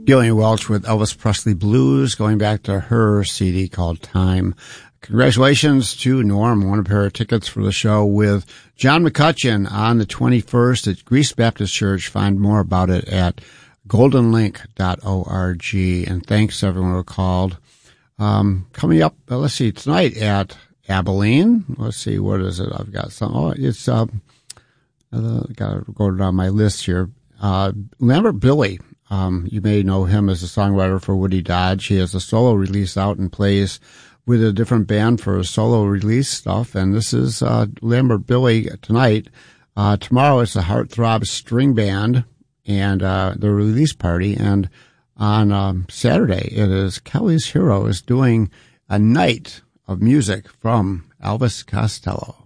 Gillian Welch with Elvis Presley Blues, going back to her CD called Time. Congratulations to Norm, won a pair of tickets for the show with John McCutcheon on the 21st at Greece Baptist Church. Find more about it at goldenlink.org. And thanks to everyone who called. Coming up, let's see, tonight at Abilene. Let's see, what is it? I've got some. Oh, it's, got to go down my list here. Lambert Billy. You may know him as a songwriter for Woody Dodge. He has a solo release out and plays with a different band for solo release stuff. And this is Lambert Billy tonight. Tomorrow it's the Heartthrob String Band and the release party. And on Saturday it is Kelly's Hero is doing a night of music from Elvis Costello.